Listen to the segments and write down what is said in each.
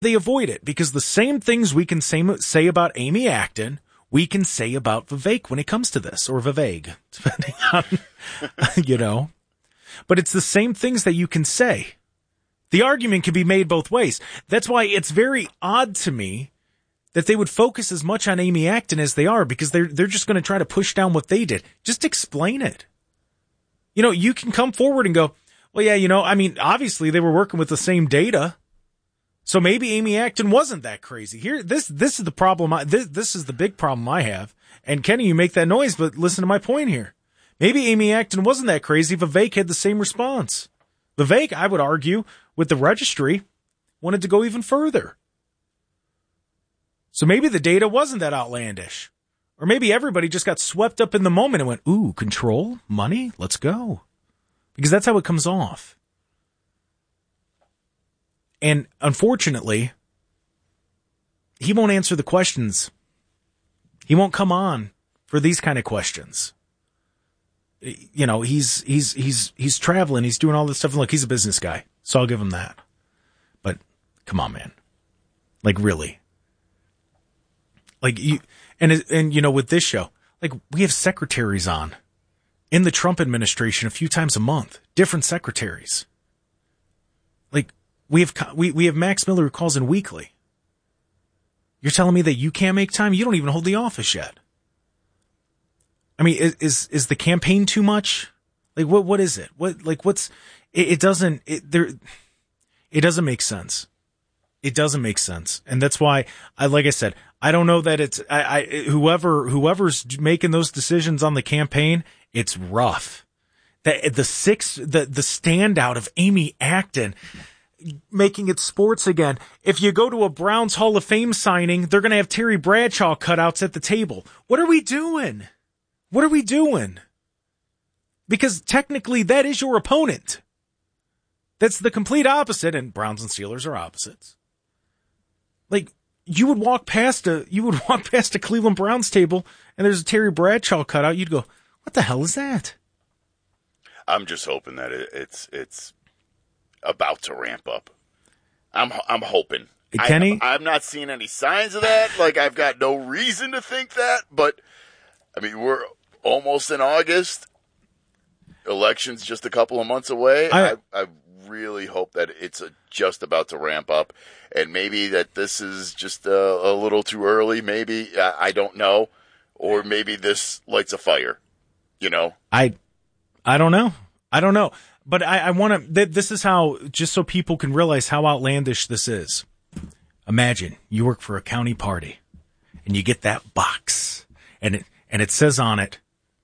They avoid it because the same things we can say about Amy Acton, we can say about Vivek when it comes to this, or Vivek, depending on, But it's the same things that you can say. The argument can be made both ways. That's why it's very odd to me that they would focus as much on Amy Acton as they are, because they're just going to try to push down what they did. Just explain it. You can come forward and go, well, yeah, obviously they were working with the same data. So maybe Amy Acton wasn't that crazy. Here, this is the problem. This is the big problem I have. And Kenny, you make that noise, but listen to my point here. Maybe Amy Acton wasn't that crazy. Vivek had the same response. Vivek, I would argue, with the registry, wanted to go even further. So maybe the data wasn't that outlandish. Or maybe everybody just got swept up in the moment and went, ooh, control, money, let's go. Because that's how it comes off. And unfortunately, he won't answer the questions. He won't come on for these kind of questions. He's traveling, he's doing all this stuff. And look, he's a business guy, so I'll give him that. But come on, man. Like, really. Like, with this show, like, we have secretaries on in the Trump administration a few times a month, different secretaries. Like, we have Max Miller who calls in weekly. You're telling me that you can't make time? You don't even hold the office yet. I mean, is the campaign too much? Like, what is it? It doesn't make sense. It doesn't make sense. And that's why like I said, I don't know that it's, whoever's making those decisions on the campaign, it's rough. That the standout of Amy Acton, making it sports again. If you go to a Browns Hall of Fame signing, they're going to have Terry Bradshaw cutouts at the table. What are we doing? What are we doing? Because technically that is your opponent. That's the complete opposite, and Browns and Steelers are opposites. Like, you would walk past a Cleveland Browns table and there's a Terry Bradshaw cutout, you'd go, what the hell is that? I'm just hoping that it's about to ramp up. I'm hoping. Kenny? I'm not seeing any signs of that. Like, I've got no reason to think that, but I mean, we're almost in August. Election's just a couple of months away. I really hope that it's just about to ramp up, and maybe that this is just a little too early. Maybe I don't know, or maybe this lights a fire. I don't know. But I want to. This is how, just so people can realize how outlandish this is. Imagine you work for a county party, and you get that box, and it says on it,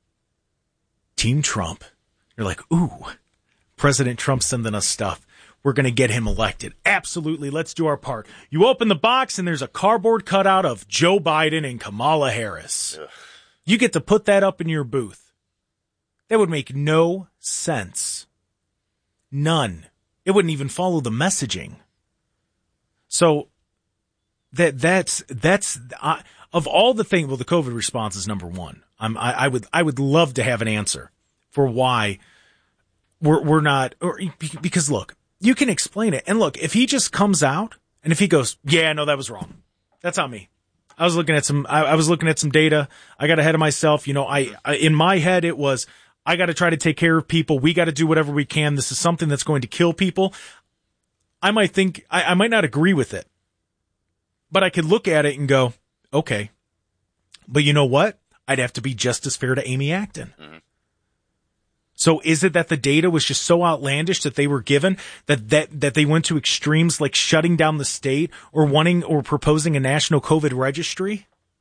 Team Trump. You're like, ooh, President Trump sending us stuff. We're going to get him elected. Absolutely. Let's do our part. You open the box and there's a cardboard cutout of Joe Biden and Kamala Harris. Ugh. You get to put that up in your booth. That would make no sense. None. It wouldn't even follow the messaging. So that's of all the things, well, the COVID response is number one. I would love to have an answer for why we're not, or because look, you can explain it. And look, if he just comes out and if he goes, yeah, no, that was wrong. That's on me. I was looking at some data. I got ahead of myself. I in my head, it was, I got to try to take care of people. We got to do whatever we can. This is something that's going to kill people. I might think, I might not agree with it, but I could look at it and go, okay, but you know what? I'd have to be just as fair to Amy Acton. Mm-hmm. So is it that the data was just so outlandish that they were given that they went to extremes like shutting down the state or wanting or proposing a national COVID registry?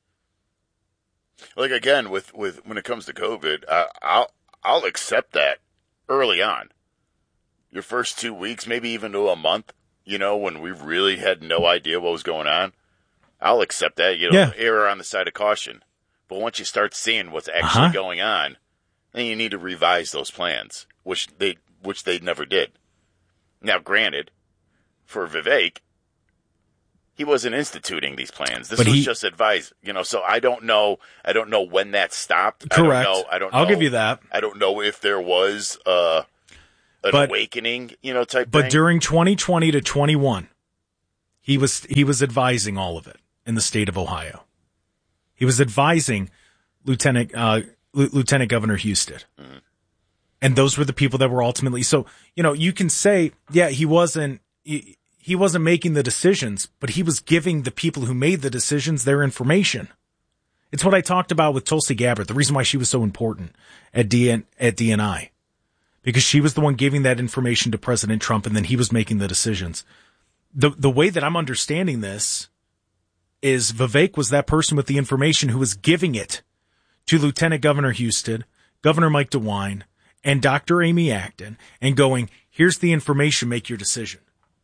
Like, again, with when it comes to COVID, I'll accept that early on. Your first 2 weeks, maybe even to a month, when we really had no idea what was going on, I'll accept that, error on the side of caution. But once you start seeing what's actually going on, then you need to revise those plans, which they never did. Now, granted, for Vivek, he wasn't instituting these plans. This was just advice, so I don't know when that stopped. Correct. I don't know. I'll give you that. I don't know if there was an awakening, type But thing. during 2020 to 21, He was advising all of it in the state of Ohio. He was advising Lieutenant Governor Husted. Mm-hmm. And those were the people that were ultimately, so, you can say, yeah, he wasn't making the decisions, but he was giving the people who made the decisions their information. It's what I talked about with Tulsi Gabbard, the reason why she was so important at DNI. Because she was the one giving that information to President Trump, and then he was making the decisions. The way that I'm understanding this is Vivek was that person with the information who was giving it to Lieutenant Governor Husted, Governor Mike DeWine, and Dr. Amy Acton, and going, here's the information, make your decision.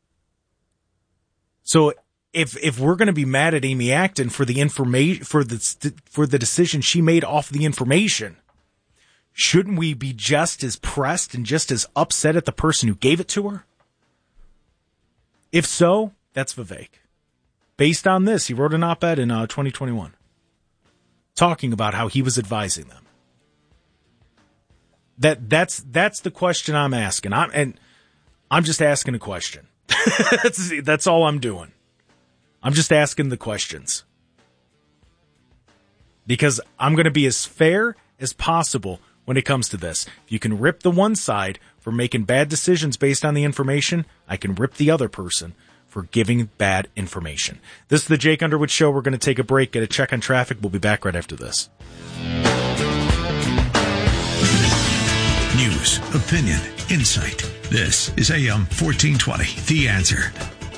So if we're going to be mad at Amy Acton for the information, for the decision she made off the information, shouldn't we be just as pressed and just as upset at the person who gave it to her? If so, that's Vivek. Based on this, he wrote an op-ed in 2021 talking about how he was advising them. That's the question I'm asking. I'm just asking a question. That's all I'm doing. I'm just asking the questions. Because I'm going to be as fair as possible when it comes to this. If you can rip the one side for making bad decisions based on the information, I can rip the other person for giving bad information. This is the Jake Underwood Show. We're going to take a break, get a check on traffic. We'll be back right after this. News, opinion, insight. This is AM 1420, The Answer.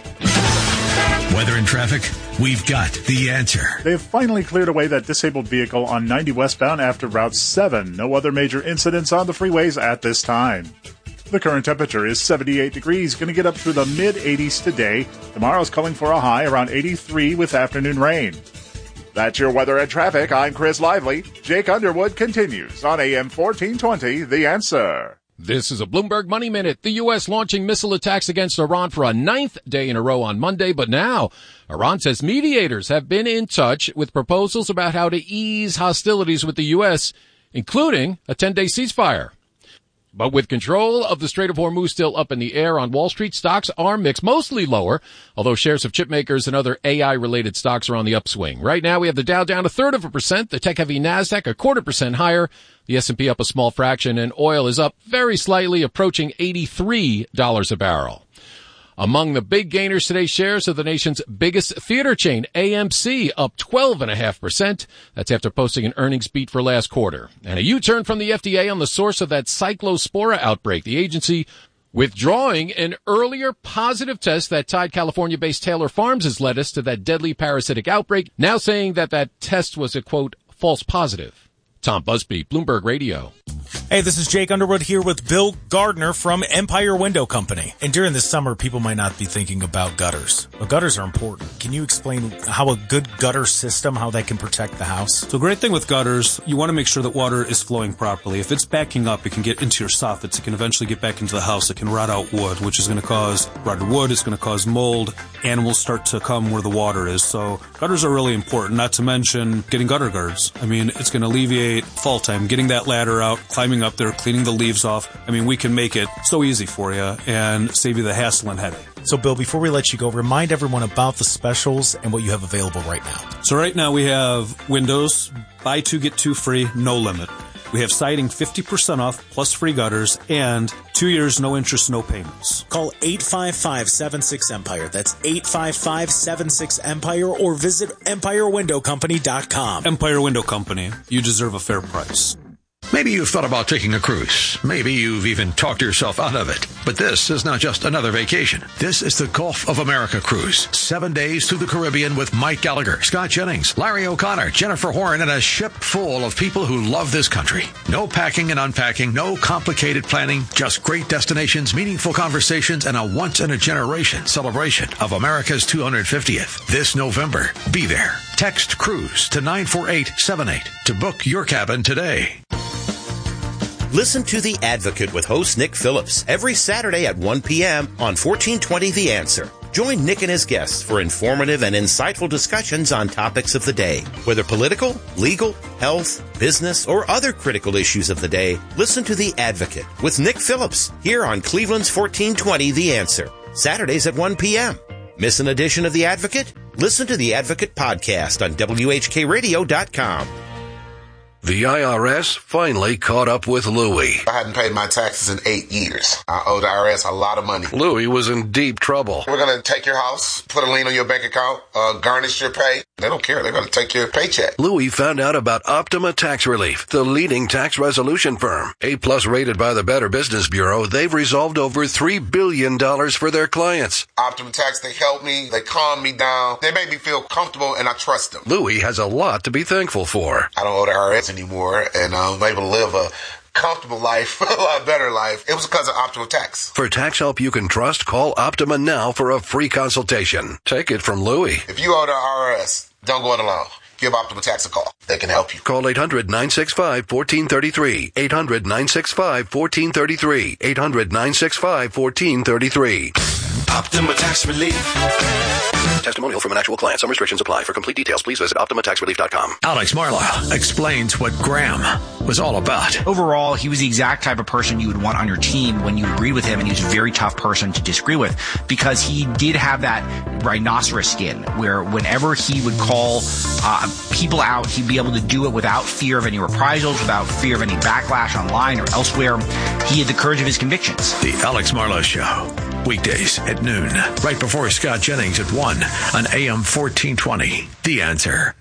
Weather and traffic, we've got the answer. They've finally cleared away that disabled vehicle on 90 westbound after Route 7. No other major incidents on the freeways at this time. The current temperature is 78 degrees, going to get up through the mid-80s today. Tomorrow's calling for a high around 83 with afternoon rain. That's your weather and traffic. I'm Chris Lively. Jake Underwood continues on AM 1420, The Answer. This is a Bloomberg Money Minute. The U.S. launching missile attacks against Iran for a 9th day in a row on Monday, but now Iran says mediators have been in touch with proposals about how to ease hostilities with the U.S., including a 10-day ceasefire. But with control of the Strait of Hormuz still up in the air on Wall Street, stocks are mixed, mostly lower, although shares of chip makers and other AI-related stocks are on the upswing. Right now, we have the Dow down 1/3%, the tech-heavy NASDAQ 0.25% higher, the S&P up a small fraction, and oil is up very slightly, approaching $83 a barrel. Among the big gainers today, shares of the nation's biggest theater chain, AMC, up 12.5%. That's after posting an earnings beat for last quarter. And a U-turn from the FDA on the source of that Cyclospora outbreak. The agency withdrawing an earlier positive test that tied California-based Taylor Farms' lettuce to that deadly parasitic outbreak, now saying that test was a, quote, false positive. Tom Busby, Bloomberg Radio. Hey, this is Jake Underwood here with Bill Gardner from Empire Window Company. And during the summer, people might not be thinking about gutters, but gutters are important. Can you explain how a good gutter system, how that can protect the house? So, great thing with gutters, you want to make sure that water is flowing properly. If it's backing up, it can get into your soffits. It can eventually get back into the house. It can rot out wood, which is going to cause rotted wood. It's going to cause mold. Animals start to come where the water is. So, gutters are really important, not to mention getting gutter guards. I mean, it's going to alleviate fall time, getting that ladder out, climbing up there, cleaning the leaves off. I mean, we can make it so easy for you and save you the hassle and headache. So, Bill, before we let you go, remind everyone about the specials and what you have available right now. So right now we have windows, buy two, get two free, no limit. We have siding 50% off, plus free gutters, and 2 years, no interest, no payments. Call 855-76-EMPIRE. That's 855-76-EMPIRE, or visit EmpireWindowCompany.com. Empire Window Company. You deserve a fair price. Maybe you've thought about taking a cruise. Maybe you've even talked yourself out of it. But this is not just another vacation. This is the Gulf of America cruise. 7 days through the Caribbean with Mike Gallagher, Scott Jennings, Larry O'Connor, Jennifer Horn, and a ship full of people who love this country. No packing and unpacking, no complicated planning, just great destinations, meaningful conversations, and a once-in-a-generation celebration of America's 250th. This November, be there. Text CRUISE to 94878 to book your cabin today. Listen to The Advocate with host Nick Phillips every Saturday at 1 p.m. on 1420 The Answer. Join Nick and his guests for informative and insightful discussions on topics of the day. Whether political, legal, health, business, or other critical issues of the day, listen to The Advocate with Nick Phillips here on Cleveland's 1420 The Answer. Saturdays at 1 p.m. Miss an edition of The Advocate? Listen to The Advocate podcast on WHKRadio.com. The IRS finally caught up with Louie. I hadn't paid my taxes in 8 years. I owe the IRS a lot of money. Louie was in deep trouble. We're going to take your house, put a lien on your bank account, garnish your pay. They don't care. They're going to take your paycheck. Louie found out about Optima Tax Relief, the leading tax resolution firm. A-plus rated by the Better Business Bureau, they've resolved over $3 billion for their clients. Optima Tax, they help me. They calm me down. They make me feel comfortable, and I trust them. Louie has a lot to be thankful for. I don't owe the IRS anymore, and I'm able to live a comfortable life, a lot better life. It was because of Optima Tax. For tax help you can trust, call Optima now for a free consultation. Take it from Louie. If you owe the IRS, don't go it alone. Give Optima Tax a call. They can help you. Call 800-965-1433. 800-965-1433. 800-965-1433. Optima Tax Relief. Testimonial from an actual client. Some restrictions apply. For complete details, please visit OptimaTaxRelief.com. Alex Marlowe explains what Graham was all about. Overall, he was the exact type of person you would want on your team when you agreed with him, and he was a very tough person to disagree with because he did have that rhinoceros skin where whenever he would call people out, he'd be able to do it without fear of any reprisals, without fear of any backlash online or elsewhere. He had the courage of his convictions. The Alex Marlowe Show. Weekdays at noon, right before Scott Jennings at 1 on AM 1420. The Answer.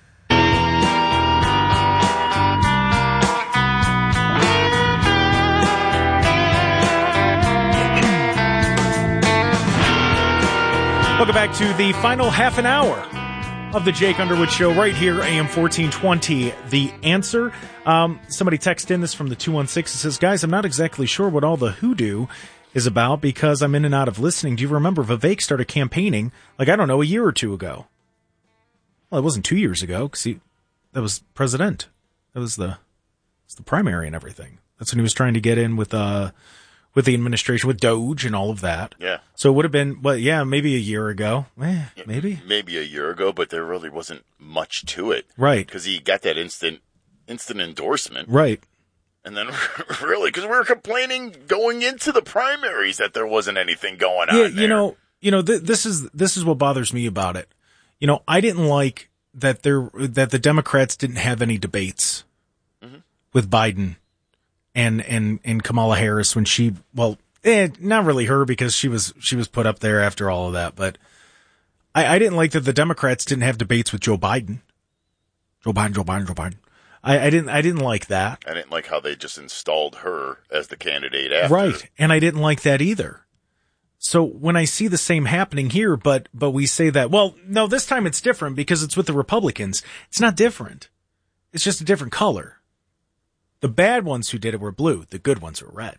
Welcome back to the final half an hour of the Jake Underwood Show right here, AM 1420, The Answer. Somebody texted in this from the 216. It says, guys, I'm not exactly sure what all the hoodoo is about because I'm in and out of listening. Do you remember Vivek started campaigning, a year or two ago? Well, it wasn't 2 years ago because that was president. That was the primary and everything. That's when he was trying to get in with the administration, with Doge and all of that. Yeah. So it would have been, maybe a year ago. Maybe. Maybe a year ago, but there really wasn't much to it. Right. Because he got that instant endorsement. Right. And then, really, because we were complaining going into the primaries that there wasn't anything going on. Yeah, this is what bothers me about it. I didn't like that the Democrats didn't have any debates with Biden and Kamala Harris when she, not really her because she was put up there after all of that, but I didn't like that the Democrats didn't have debates with Joe Biden. Joe Biden. I didn't like that. I didn't like how they just installed her as the candidate after. Right. And I didn't like that either. So when I see the same happening here, but we say that, no, this time it's different because it's with the Republicans. It's not different. It's just a different color. The bad ones who did it were blue. The good ones were red.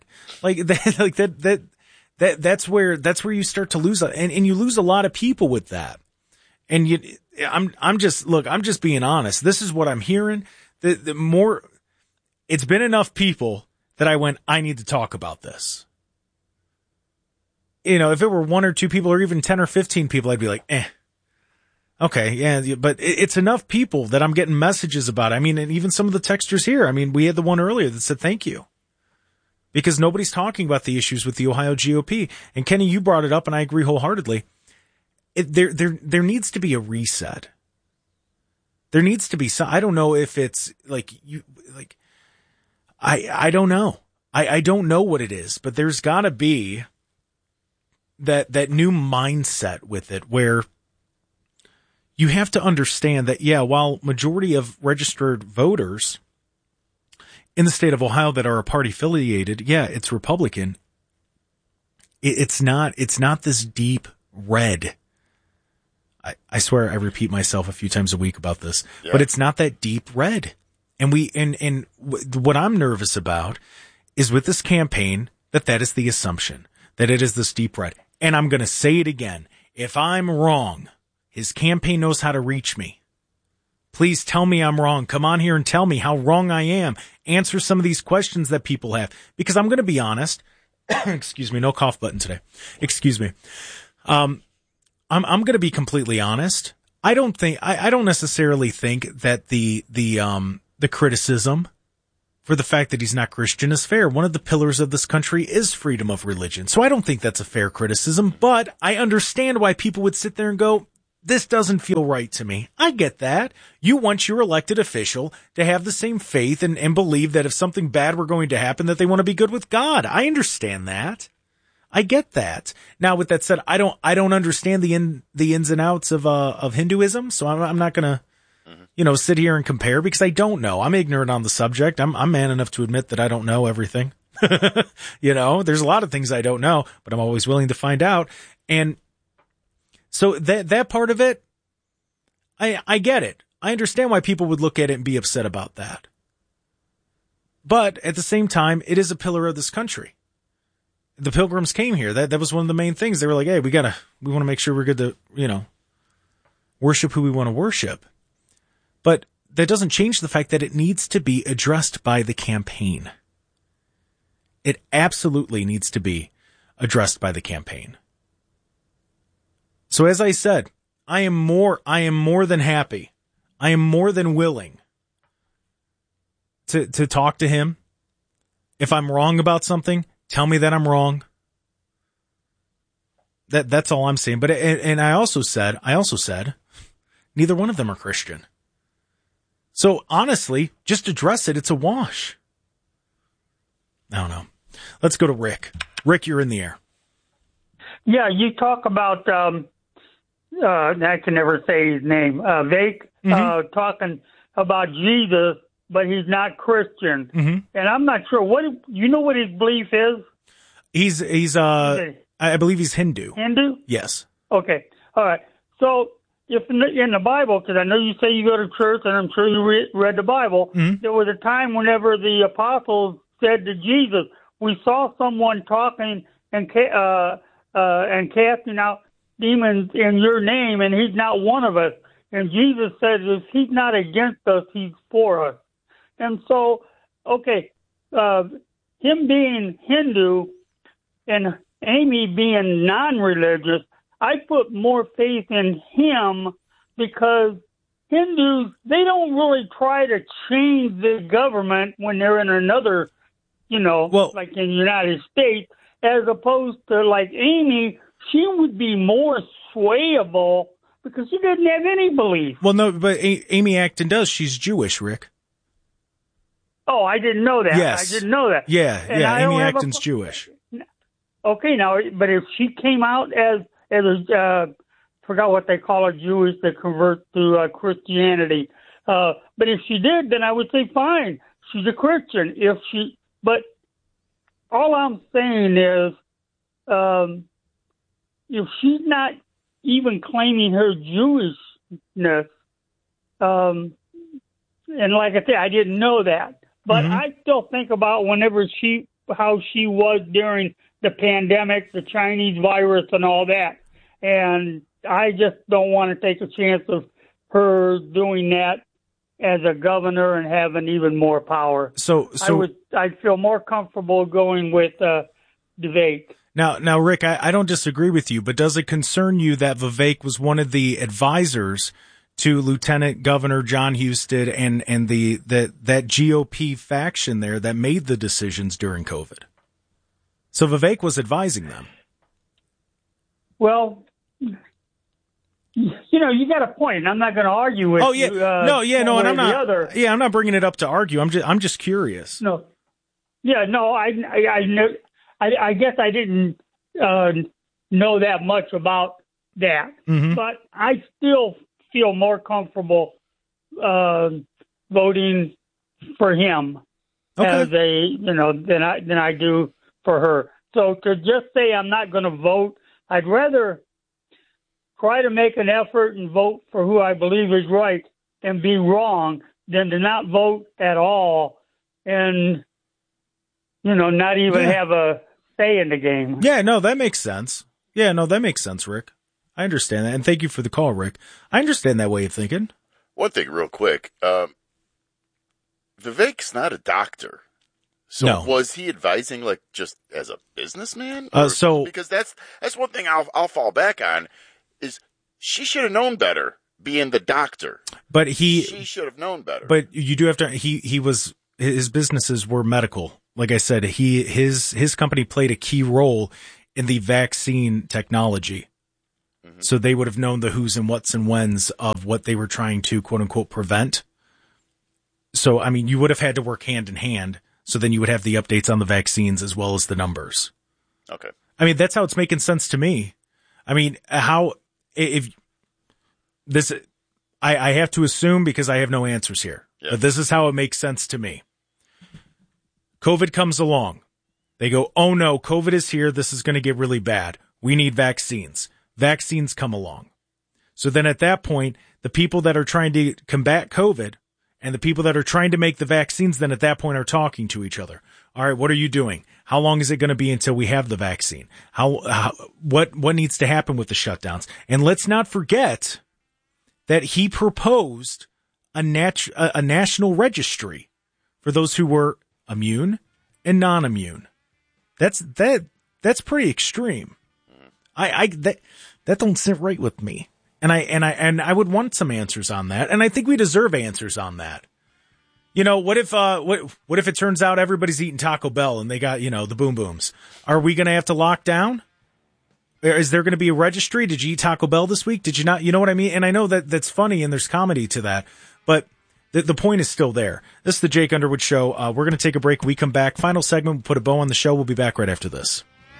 That's where you start to lose, and you lose a lot of people with that. And I'm just being honest. This is what I'm hearing. It's been enough people that I went, I need to talk about this. If it were one or two people or even 10 or 15 people, I'd be like, okay, yeah, but it's enough people that I'm getting messages about it. I mean, and even some of the texters here. I mean, we had the one earlier that said thank you. Because nobody's talking about the issues with the Ohio GOP. And Kenny, you brought it up and I agree wholeheartedly. There needs to be a reset. There needs to be some, I don't know if it's I don't know. I don't know what it is, but there's gotta be that new mindset with it where you have to understand that, while majority of registered voters in the state of Ohio that are party affiliated, it's Republican. It's not this deep red. I swear I repeat myself a few times a week about this, but it's not that deep red. And what I'm nervous about is with this campaign that is the assumption that it is this deep red. And I'm going to say it again. If I'm wrong, his campaign knows how to reach me. Please tell me I'm wrong. Come on here and tell me how wrong I am. Answer some of these questions that people have, because I'm going to be honest. Excuse me. No cough button today. Excuse me. I'm going to be completely honest. I don't necessarily think that the criticism for the fact that he's not Christian is fair. One of the pillars of this country is freedom of religion. So I don't think that's a fair criticism, but I understand why people would sit there and go, this doesn't feel right to me. I get that. You want your elected official to have the same faith and believe that if something bad were going to happen, that they want to be good with God. I understand that. I get that. Now, with that said, I don't understand the ins and outs of Hinduism, so I'm not gonna, sit here and compare because I don't know. I'm ignorant on the subject. I'm man enough to admit that I don't know everything. There's a lot of things I don't know, but I'm always willing to find out. And so that part of it, I get it. I understand why people would look at it and be upset about that. But at the same time, it is a pillar of this country. The Pilgrims came here. That was one of the main things. They were like, hey, we want to make sure we're good to, worship who we want to worship. But that doesn't change the fact that it needs to be addressed by the campaign. It absolutely needs to be addressed by the campaign. So as I said, I am more than happy. I am more than willing to talk to him. If I'm wrong about something, tell me that I'm wrong. That's all I'm saying. But and I also said, neither one of them are Christian. So honestly, just address it. It's a wash. I don't know. Let's go to Rick. Rick, you're in the air. Yeah, you talk about, I can never say his name, Vivek, talking about Jesus, but he's not Christian. Mm-hmm. And I'm not sure, what his belief is? He's I believe he's Hindu. Hindu? Yes. Okay. All right. So, if in the Bible, because I know you say you go to church, and I'm sure you read the Bible, there was a time whenever the apostles said to Jesus, we saw someone talking and casting out demons in your name, and he's not one of us. And Jesus said, if he's not against us, he's for us. And so, okay, him being Hindu and Amy being non-religious, I put more faith in him because Hindus, they don't really try to change the government when they're in another, like in the United States, as opposed to like Amy, she would be more swayable because she didn't have any belief. Well, no, but Amy Acton does. She's Jewish, Rick. Oh, I didn't know that. Yes. I didn't know that. Yeah, Amy Acton's Jewish. Okay, now, but if she came out as forgot what they call a Jewish that convert to Christianity, but if she did, then I would say fine, she's a Christian. But all I'm saying is, if she's not even claiming her Jewishness, and like I said, I didn't know that, but I still think about how she was during the pandemic, the Chinese virus, and all that. And I just don't want to take a chance of her doing that as a governor and having even more power. So I'd feel more comfortable going with Vivek. Now, Rick, I don't disagree with you, but does it concern you that Vivek was one of the advisors to Lieutenant Governor John Husted and that GOP faction there that made the decisions during COVID? So Vivek was advising them. Well, you got a point, and I'm not going to argue with you. And I'm not. Yeah, I'm not bringing it up to argue. I'm just curious. I guess I didn't know that much about that, but I still feel more comfortable voting for him as than I do for her. So to just say I'm not going to vote, I'd rather try to make an effort and vote for who I believe is right and be wrong than to not vote at all and, not even have a say in the game. Yeah, no, that makes sense. Rick. I understand that. And thank you for the call, Rick. I understand that way of thinking. One thing real quick. Vivek's not a doctor. So was he advising just as a businessman? Because that's one thing I'll fall back on is she should have known better being the doctor. But she should have known better. But you do have to, he was his businesses were medical. Like I said, his company played a key role in the vaccine technology. Mm-hmm. So they would have known the who's and what's and when's of what they were trying to, quote unquote, prevent. So, I mean, you would have had to work hand in hand. So then you would have the updates on the vaccines as well as the numbers. Okay. I mean, that's how it's making sense to me. I mean, I have to assume because I have no answers here, but this is how it makes sense to me. COVID comes along. They go, oh no, COVID is here. This is going to get really bad. We need vaccines. Vaccines come along. So then at that point, the people that are trying to combat COVID and the people that are trying to make the vaccines then at that point are talking to each other. All right, what are you doing? How long is it going to be until we have the vaccine? What needs to happen with the shutdowns? And let's not forget that he proposed a national registry for those who were immune and non-immune. That's pretty extreme. That don't sit right with me. And I would want some answers on that. And I think we deserve answers on that. You know, what if it turns out everybody's eating Taco Bell and they got, the boom booms? Are we going to have to lock down? Is there going to be a registry? Did you eat Taco Bell this week? Did you not? You know what I mean? And I know that's funny and there's comedy to that, but the point is still there. This is the Jake Underwood Show. We're going to take a break. When we come back. Final segment. We'll put a bow on the show. We'll be back right after this.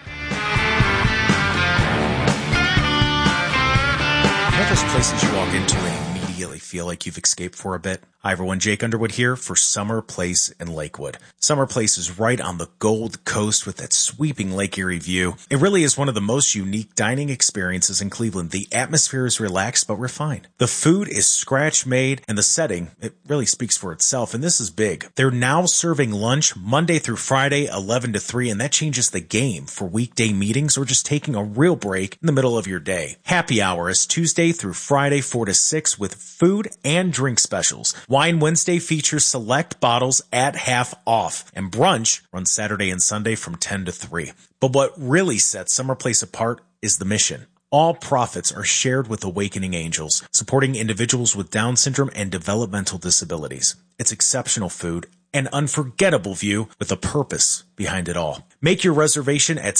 Are those places you walk into and immediately feel like you've escaped for a bit? Hi everyone, Jake Underwood here for Summer Place in Lakewood. Summer Place is right on the Gold Coast with that sweeping Lake Erie view. It really is one of the most unique dining experiences in Cleveland. The atmosphere is relaxed but refined. The food is scratch-made and the setting, it really speaks for itself, and this is big. They're now serving lunch Monday through Friday, 11 to 3, and that changes the game for weekday meetings or just taking a real break in the middle of your day. Happy hour is Tuesday through Friday, 4 to 6 with food and drink specials. Wine Wednesday features select bottles at half off, and brunch runs Saturday and Sunday from 10 to 3. But what really sets Summer Place apart is the mission. All profits are shared with Awakening Angels, supporting individuals with Down syndrome and developmental disabilities. It's exceptional food, an unforgettable view with a purpose behind it all. Make your reservation at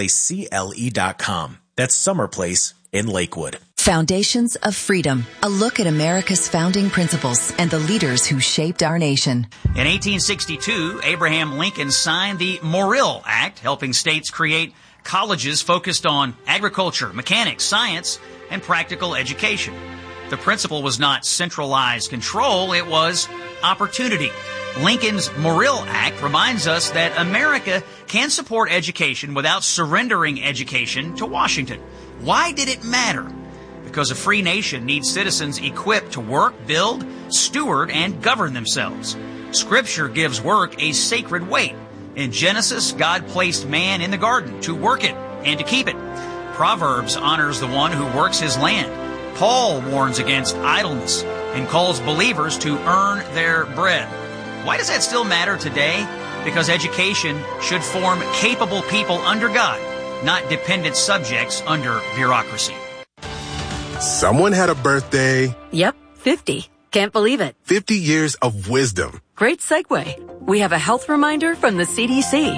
summerplacecle.com. That's Summer Place in Lakewood. Foundations of Freedom, a look at America's founding principles and the leaders who shaped our nation. In 1862, Abraham Lincoln signed the Morrill Act, helping states create colleges focused on agriculture, mechanics, science, and practical education. The principle was not centralized control, it was opportunity. Lincoln's Morrill Act reminds us that America can support education without surrendering education to Washington. Why did it matter? Because a free nation needs citizens equipped to work, build, steward, and govern themselves. Scripture gives work a sacred weight. In Genesis, God placed man in the garden to work it and to keep it. Proverbs honors the one who works his land. Paul warns against idleness and calls believers to earn their bread. Why does that still matter today? Because education should form capable people under God, not dependent subjects under bureaucracy. Someone had a birthday. Yep, 50. Can't believe it. 50 years of wisdom. Great segue. We have a health reminder from the CDC.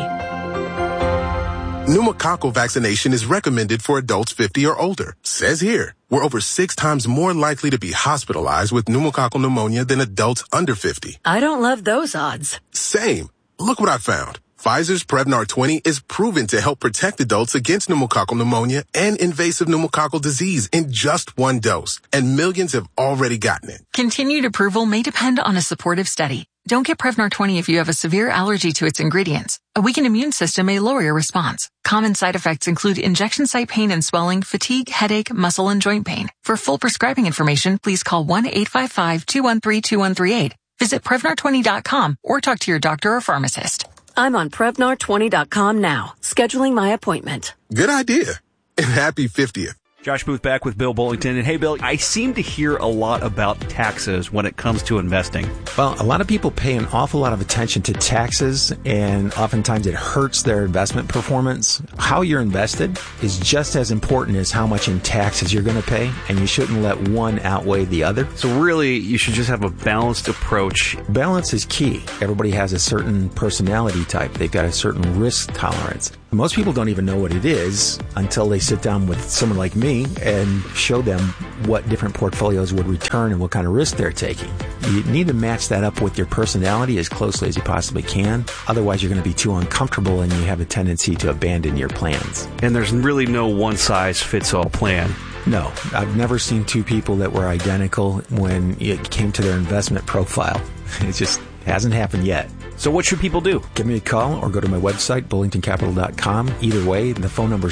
Pneumococcal vaccination is recommended for adults 50 or older. Says here, we're over 6 times more likely to be hospitalized with pneumococcal pneumonia than adults under 50. I don't love those odds. Same. Look what I found. Pfizer's Prevnar 20 is proven to help protect adults against pneumococcal pneumonia and invasive pneumococcal disease in just 1 dose. And millions have already gotten it. Continued approval may depend on a supportive study. Don't get Prevnar 20 if you have a severe allergy to its ingredients. A weakened immune system may lower your response. Common side effects include injection site pain and swelling, fatigue, headache, muscle, and joint pain. For full prescribing information, please call 1-855-213-2138. Visit Prevnar20.com or talk to your doctor or pharmacist. I'm on Prevnar20.com now, scheduling my appointment. Good idea. And happy 50th. Josh Booth back with Bill Bullington. And hey, Bill, I seem to hear a lot about taxes when it comes to investing. Well, a lot of people pay an awful lot of attention to taxes, and oftentimes it hurts their investment performance. How you're invested is just as important as how much in taxes you're going to pay, and you shouldn't let one outweigh the other. So really, you should just have a balanced approach. Balance is key. Everybody has a certain personality type. They've got a certain risk tolerance. Most people don't even know what it is until they sit down with someone like me and show them what different portfolios would return and what kind of risk they're taking. You need to match that up with your personality as closely as you possibly can. Otherwise, you're going to be too uncomfortable and you have a tendency to abandon your plans. And there's really no one-size-fits-all plan. No, I've never seen two people that were identical when it came to their investment profile. It just hasn't happened yet. So what should people do? Give me a call or go to my website, bullingtoncapital.com. Either way, the phone number is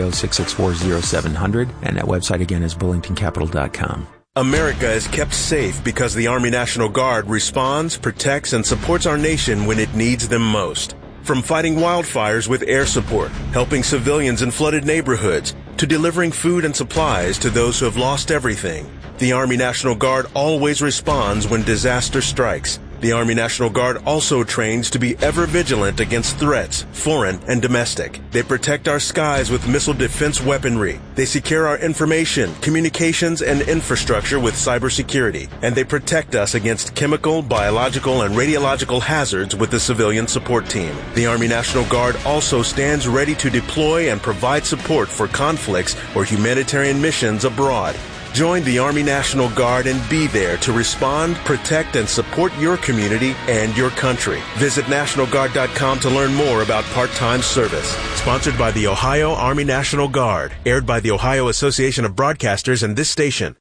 330-664-0700, and that website again is bullingtoncapital.com. America is kept safe because the Army National Guard responds, protects, and supports our nation when it needs them most. From fighting wildfires with air support, helping civilians in flooded neighborhoods, to delivering food and supplies to those who have lost everything, the Army National Guard always responds when disaster strikes. The Army National Guard also trains to be ever vigilant against threats, foreign and domestic. They protect our skies with missile defense weaponry. They secure our information, communications, and infrastructure with cybersecurity. And they protect us against chemical, biological, and radiological hazards with the civilian support team. The Army National Guard also stands ready to deploy and provide support for conflicts or humanitarian missions abroad. Join the Army National Guard and be there to respond, protect, and support your community and your country. Visit NationalGuard.com to learn more about part-time service. Sponsored by the Ohio Army National Guard. Aired by the Ohio Association of Broadcasters and this station.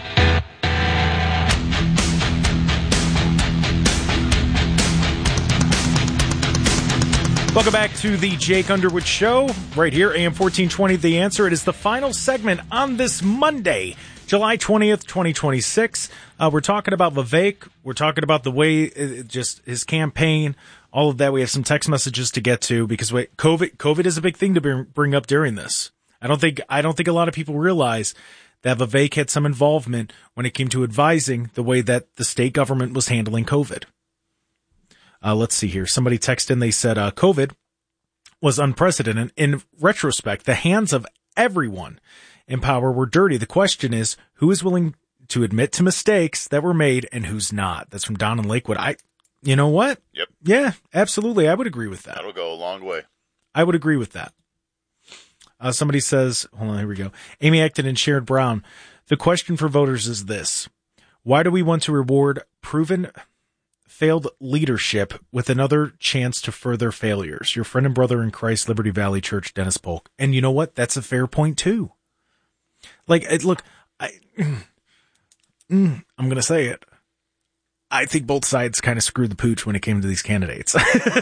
Welcome back to the Jake Underwood Show, right here, AM 1420, The Answer. It is the final segment on this Monday, July 20th, 2026. We're talking about Vivek. We're talking about the way, just his campaign, all of that. We have some text messages to get to because COVID is a big thing to bring up during this. I don't think a lot of people realize that Vivek had some involvement when it came to advising the way that the state government was handling COVID. Let's see here. Somebody texted in. They said, COVID was unprecedented. In retrospect, the hands of everyone in power were dirty. The question is, who is willing to admit to mistakes that were made and who's not? That's from Don in Lakewood. You know what? Yep. Yeah, absolutely. I would agree with that. That'll go a long way. I would agree with that. Somebody says, hold on, here we go. Amy Acton and Sherrod Brown. The question for voters is this. Why do we want to reward proven failed leadership with another chance to further failures? Your friend and brother in Christ, Liberty Valley Church, Dennis Polk. And you know what? That's a fair point too. Look, I'm going to say it. I think both sides kind of screwed the pooch when it came to these candidates.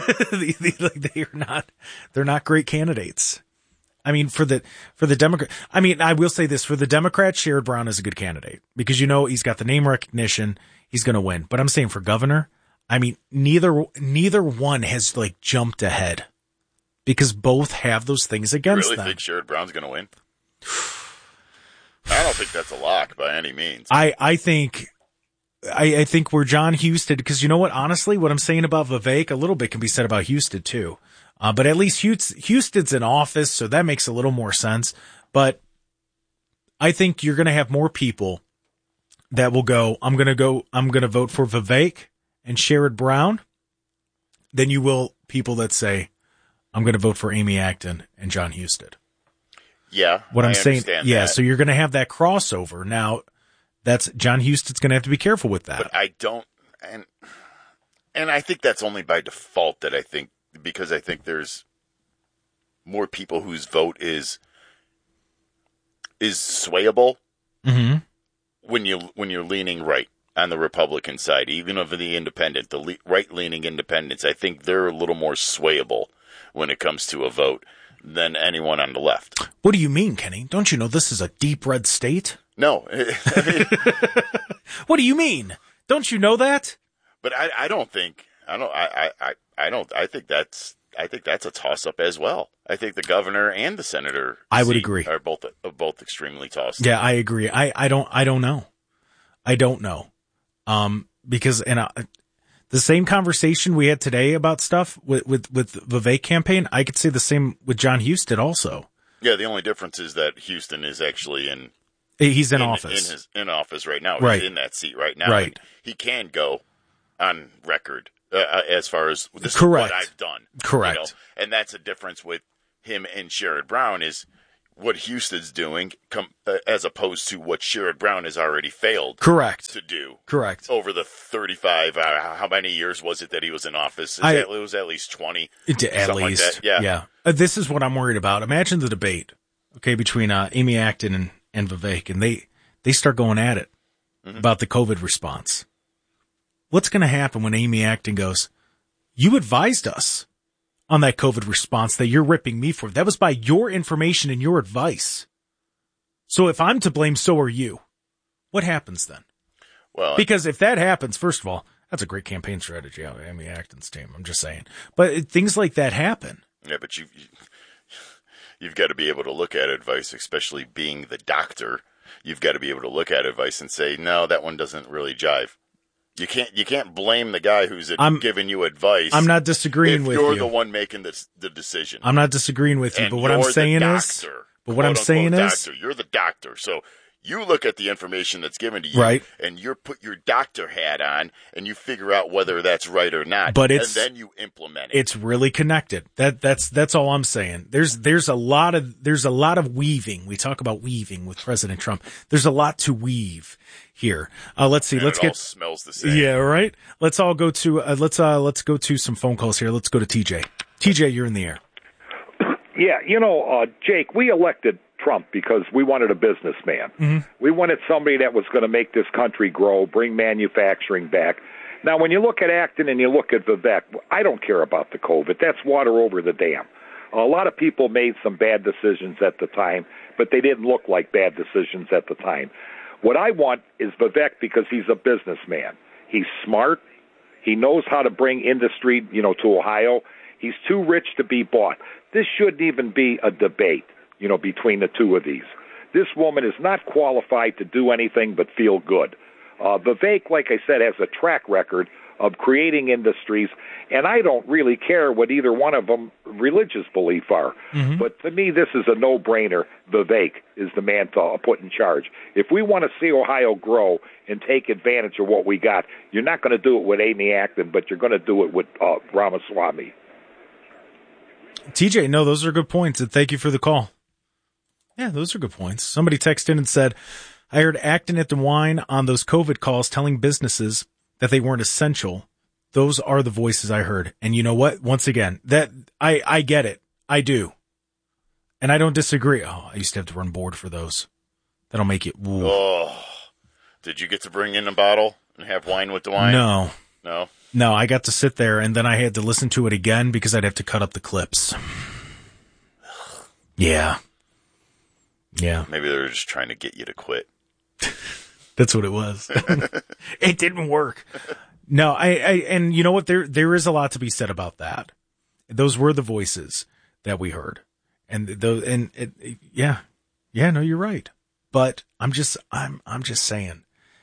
They're not great candidates. I mean, for the Democrat, I will say this, for the Democrats, Sherrod Brown is a good candidate because, he's got the name recognition. He's going to win. But I'm saying for governor, neither one has jumped ahead because both have those things against them. You really think Sherrod Brown's going to win? I don't think that's a lock by any means. I think where John Husted, because you know what, honestly, what I'm saying about Vivek, a little bit can be said about Husted too. But at least Husted's in office, so that makes a little more sense. But I think you're going to have more people that will go, I'm going to vote for Vivek and Sherrod Brown than you will people that say, I'm going to vote for Amy Acton and John Husted. Yeah. What I'm saying, yeah, that. So you're going to have that crossover. Now, that's John Husted's going to have to be careful with that. But I don't, and I think that's only by default because I think there's more people whose vote is swayable when you're leaning right on the Republican side, even of the independent, the right-leaning independents. I think they're a little more swayable when it comes to a vote than anyone on the left. What do you mean, Kenny? Don't you know this is a deep red state? No. What do you mean? Don't you know that? But I think think that's a toss-up as well. I think the governor and the senator I would agree. Are both extremely tossed. Yeah, I agree. I don't know. I don't know. Because the same conversation we had today about stuff with Vivek campaign, I could say the same with John Huston also. Yeah, the only difference is that Houston is actually he's in office. In office right now. Right. He's in that seat right now. Right. And he can go on record as far as this Correct. is what I've done. Correct. You know? And that's a difference with him and Sherrod Brown is what Houston's doing as opposed to what Sherrod Brown has already failed Correct. to do. Correct. Over the 35, how many years was it that he was in office? It was at least 20. At least. Like that. Yeah. This is what I'm worried about. Imagine the debate, okay, between Amy Acton and Vivek, and they start going at it about the COVID response. What's going to happen when Amy Acton goes, you advised us on that COVID response that you're ripping me for? That was by your information and your advice. So if I'm to blame, so are you. What happens then? Well, because if that happens, first of all, that's a great campaign strategy on Amy Acton's team. I'm just saying. But things like that happen. Yeah, but you've got to be able to look at advice, especially being the doctor. You've got to be able to look at advice and say, no, that one doesn't really jive. You can't blame the guy who's giving you advice. I'm not disagreeing with you. You're the one making the decision. I'm not disagreeing with you, and but what I'm saying is, you're the doctor. So you look at the information that's given to you, right, and you put your doctor hat on, and you figure out whether that's right or not. But and then you implement it. It's really connected. That's all I'm saying. There's a lot of weaving. We talk about weaving with President Trump. There's a lot to weave here. Let's see. It all smells the same. Yeah, right. Let's all go to let's go to some phone calls here. Let's go to TJ. TJ, you're in the air. Yeah, Jake, we elected Trump because we wanted a businessman. Mm-hmm. We wanted somebody that was going to make this country grow, bring manufacturing back. Now, when you look at Acton and you look at Vivek, I don't care about the COVID. That's water over the dam. A lot of people made some bad decisions at the time, but they didn't look like bad decisions at the time. What I want is Vivek because he's a businessman. He's smart. He knows how to bring industry, to Ohio. He's too rich to be bought. This shouldn't even be a debate, between the two of these. This woman is not qualified to do anything but feel good. Vivek, like I said, has a track record of creating industries, and I don't really care what either one of them religious belief are. Mm-hmm. But to me, this is a no-brainer. Vivek is the man to put in charge. If we want to see Ohio grow and take advantage of what we got, you're not going to do it with Amy Acton, but you're going to do it with Ramaswamy. TJ, no, those are good points, and thank you for the call. Yeah, those are good points. Somebody texted in and said, I heard Acton at DeWine on those COVID calls telling businesses that they weren't essential. Those are the voices I heard. And you know what? Once again, that I get it. I do. And I don't disagree. Oh, I used to have to run board for those. That'll make it. Ooh. Oh, did you get to bring in a bottle and have wine with the wine? No, I got to sit there and then I had to listen to it again because I'd have to cut up the clips. Yeah. Maybe they were just trying to get you to quit. That's what it was. It didn't work. No, and you know what? There is a lot to be said about that. Those were the voices that we heard, no, you're right. But I'm just saying,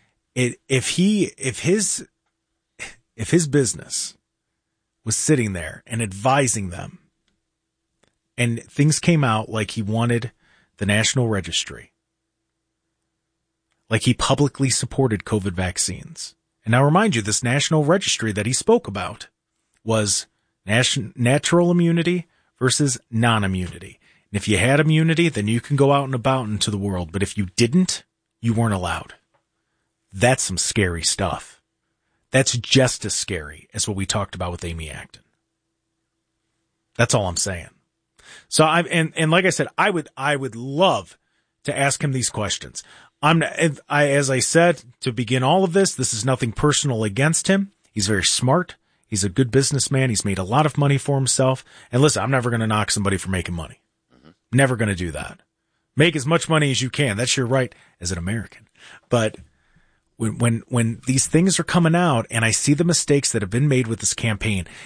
if his business was sitting there and advising them, and things came out like he wanted the National Registry, like he publicly supported COVID vaccines. And now remind you, this National Registry that he spoke about was natural immunity versus non-immunity. And if you had immunity, then you can go out and about into the world. But if you didn't, you weren't allowed. That's some scary stuff. That's just as scary as what we talked about with Amy Acton. That's all I'm saying. So and like I said, I would love to ask him these questions. As I said to begin all of this is nothing personal against him. He's very smart. He's a good businessman. He's made a lot of money for himself. And listen, I'm never going to knock somebody for making money. Mm-hmm. Never going to do that. Make as much money as you can. That's your right as an American. But when these things are coming out and I see the mistakes that have been made with this campaign,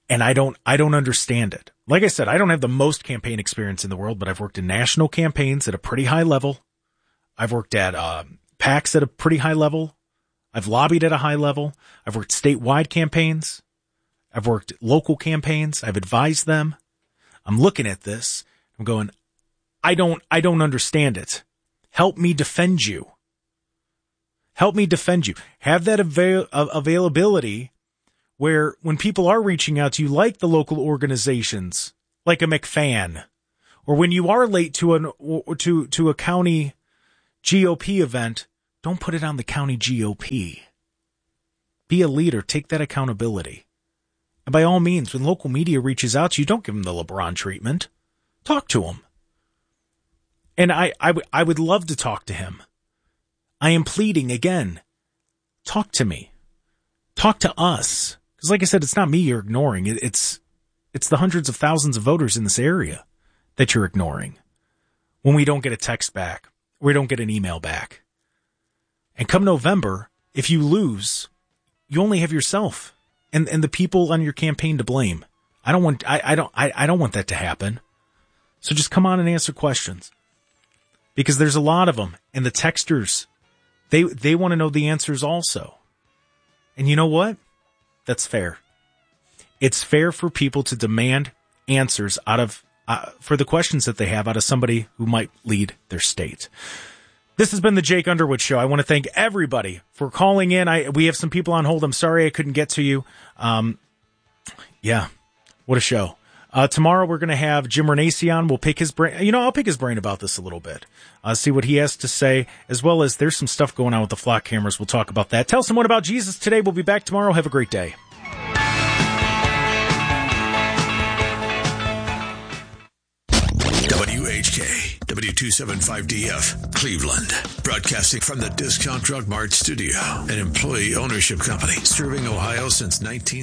And I don't understand it. Like I said, I don't have the most campaign experience in the world, but I've worked in national campaigns at a pretty high level. I've worked at PACs at a pretty high level. I've lobbied at a high level. I've worked statewide campaigns. I've worked local campaigns. I've advised them. I'm looking at this. I'm going, I don't understand it. Help me defend you. Help me defend you. Have that availability where when people are reaching out to you, like the local organizations, like a McFan, or when you are late to a county GOP event, don't put it on the county GOP. Be a leader. Take that accountability. And by all means, when local media reaches out to you, don't give them the LeBron treatment. Talk to him. And I would love to talk to him. I am pleading again. Talk to me. Talk to us. Because like I said, it's not me you're ignoring. It's the hundreds of thousands of voters in this area that you're ignoring. When we don't get a text back, we don't get an email back. And come November, if you lose, you only have yourself and the people on your campaign to blame. I don't want that to happen. So just come on and answer questions. Because there's a lot of them. And the texters, they want to know the answers also. And you know what? That's fair. It's fair for people to demand answers out of for the questions that they have out of somebody who might lead their state. This has been the Jake Underwood Show. I want to thank everybody for calling in. We have some people on hold. I'm sorry I couldn't get to you. Yeah, what a show. Tomorrow we're going to have Jim Renacci on. We'll pick his brain. I'll pick his brain about this a little bit. See what he has to say, as well as there's some stuff going on with the flock cameras. We'll talk about that. Tell someone about Jesus today. We'll be back tomorrow. Have a great day. WHK, W275DF, Cleveland. Broadcasting from the Discount Drug Mart studio, an employee ownership company serving Ohio since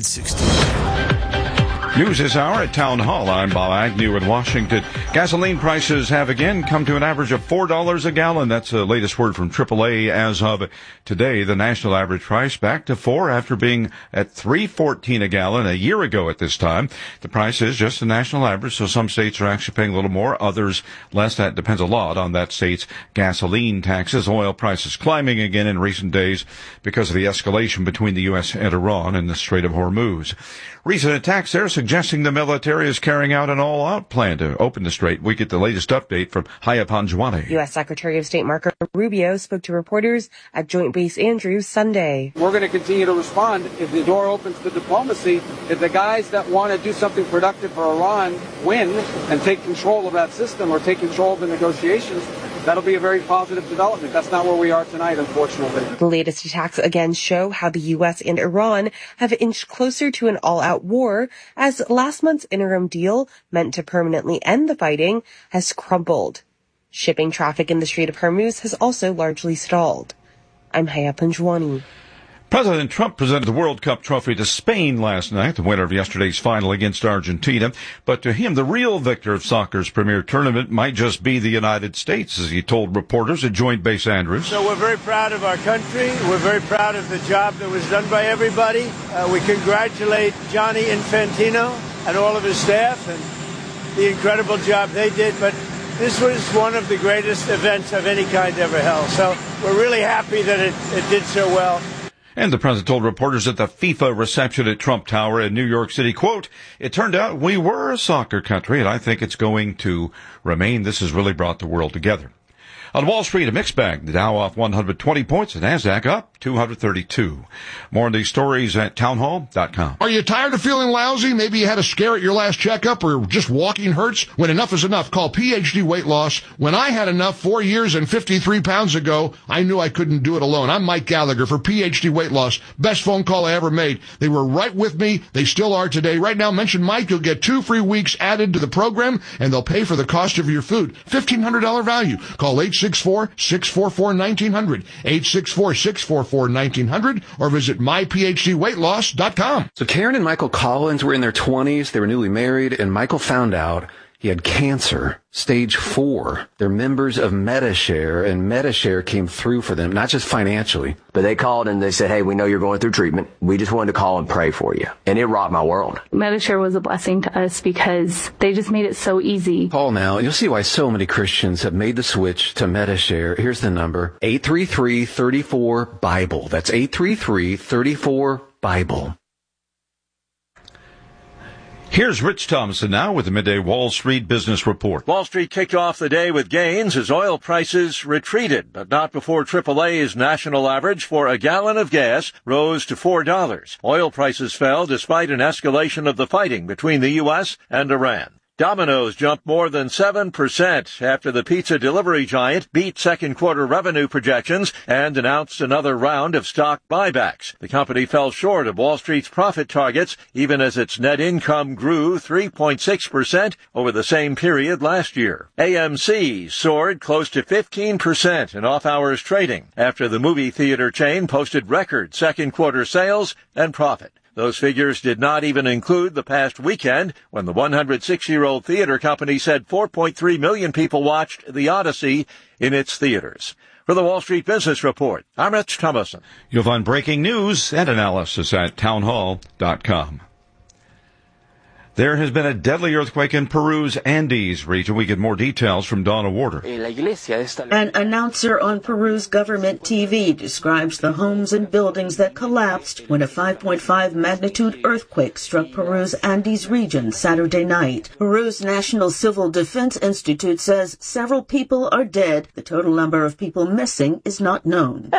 1960. News this hour at Town Hall. I'm Bob Agnew in Washington. Gasoline prices have again come to an average of $4 a gallon. That's the latest word from AAA as of today. The national average price back to $4 after being at $3.14 a gallon a year ago at this time. The price is just the national average, so some states are actually paying a little more, others less. That depends a lot on that state's gasoline taxes. Oil prices climbing again in recent days because of the escalation between the U.S. and Iran in the Strait of Hormuz. Recent attacks there suggesting the military is carrying out an all-out plan to open the strait. We get the latest update from Haya Panjwani. U.S. Secretary of State Marco Rubio spoke to reporters at Joint Base Andrews Sunday. We're going to continue to respond if the door opens to diplomacy. If the guys that want to do something productive for Iran win and take control of that system or take control of the negotiations, that'll be a very positive development. That's not where we are tonight, unfortunately. The latest attacks again show how the U.S. and Iran have inched closer to an all-out war as last month's interim deal meant to permanently end the fighting has crumbled. Shipping traffic in the Strait of Hormuz has also largely stalled. I'm Haya Panjwani. President Trump presented the World Cup trophy to Spain last night, the winner of yesterday's final against Argentina. But to him, the real victor of soccer's premier tournament might just be the United States, as he told reporters at Joint Base Andrews. So we're very proud of our country. We're very proud of the job that was done by everybody. We congratulate Gianni Infantino and all of his staff and the incredible job they did. But this was one of the greatest events of any kind ever held. So we're really happy that it did so well. And the president told reporters at the FIFA reception at Trump Tower in New York City, quote, "It turned out we were a soccer country, and I think it's going to remain. This has really brought the world together." On Wall Street, a mixed bag. The Dow off 120 points, the NASDAQ up 232. More on these stories at townhall.com. Are you tired of feeling lousy? Maybe you had a scare at your last checkup or just walking hurts? When enough is enough, call PhD Weight Loss. When I had enough 4 years and 53 pounds ago, I knew I couldn't do it alone. I'm Mike Gallagher for PhD Weight Loss. Best phone call I ever made. They were right with me. They still are today. Right now, mention Mike. You'll get 2 free weeks added to the program, and they'll pay for the cost of your food. $1,500 value. Call 864-644-1900, 864-644-1900, or visit myphdweightloss.com. So Karen and Michael Collins were in their 20s. They were newly married, and Michael found out He had cancer, stage 4. They're members of Medi-Share, and Medi-Share came through for them, not just financially. But they called and they said, hey, we know you're going through treatment. We just wanted to call and pray for you. And it rocked my world. Medi-Share was a blessing to us because they just made it so easy. Call now, and you'll see why so many Christians have made the switch to Medi-Share. Here's the number, 833-34-BIBLE. That's 833-34-BIBLE. Here's Rich Thompson now with the Midday Wall Street Business Report. Wall Street kicked off the day with gains as oil prices retreated, but not before AAA's national average for a gallon of gas rose to $4. Oil prices fell despite an escalation of the fighting between the U.S. and Iran. Domino's jumped more than 7% after the pizza delivery giant beat second quarter revenue projections and announced another round of stock buybacks. The company fell short of Wall Street's profit targets, even as its net income grew 3.6% over the same period last year. AMC soared close to 15% in off-hours trading after the movie theater chain posted record second quarter sales and profit. Those figures did not even include the past weekend when the 106-year-old theater company said 4.3 million people watched The Odyssey in its theaters. For the Wall Street Business Report, I'm Rich Thompson. You'll find breaking news and analysis at townhall.com. There has been a deadly earthquake in Peru's Andes region. We get more details from Donna Warder. An announcer on Peru's government TV describes the homes and buildings that collapsed when a 5.5 magnitude earthquake struck Peru's Andes region Saturday night. Peru's National Civil Defense Institute says several people are dead. The total number of people missing is not known. In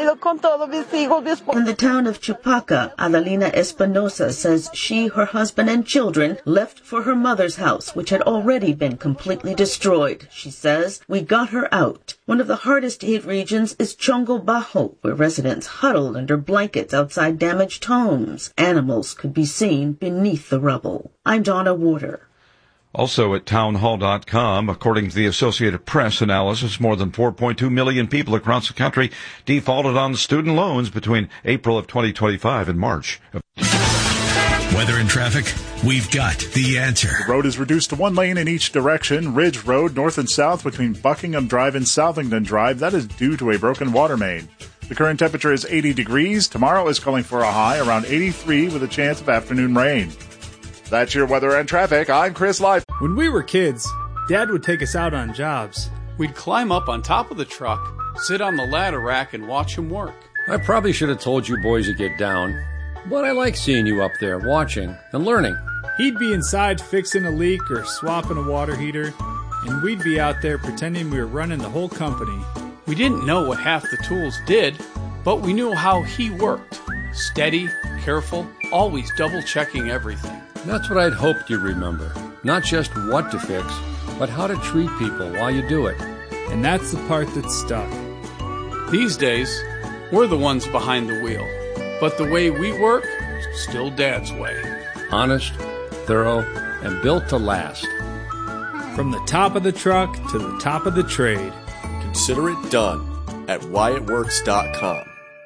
the town of Chupaca, Adelina Espinosa says she, her husband, and children left for her mother's house, which had already been completely destroyed. She says, we got her out. One of the hardest hit regions is Chongo Bajo, where residents huddled under blankets outside damaged homes. Animals could be seen beneath the rubble. I'm Donna Warder. Also at townhall.com, according to the Associated Press analysis, more than 4.2 million people across the country defaulted on student loans between April of 2025 and March. Weather and traffic, we've got the answer. The road is reduced to one lane in each direction. Ridge Road, north and south between Buckingham Drive and Southington Drive. That is due to a broken water main. The current temperature is 80 degrees. Tomorrow is calling for a high around 83 with a chance of afternoon rain. That's your weather and traffic. I'm Chris Life. When we were kids, Dad would take us out on jobs. We'd climb up on top of the truck, sit on the ladder rack, and watch him work. I probably should have told you boys to get down. But I like seeing you up there watching and learning. He'd be inside fixing a leak or swapping a water heater, and we'd be out there pretending we were running the whole company. We didn't know what half the tools did, but we knew how he worked. Steady, careful, always double-checking everything. That's what I'd hoped you'd remember. Not just what to fix, but how to treat people while you do it. And that's the part that stuck. These days, we're the ones behind the wheel. But the way we work, still Dad's way. Honest, thorough, and built to last. From the top of the truck to the top of the trade. Consider it done at WhyItWorks.com.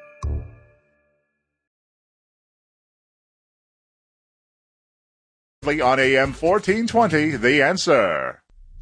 On AM 1420, The Answer.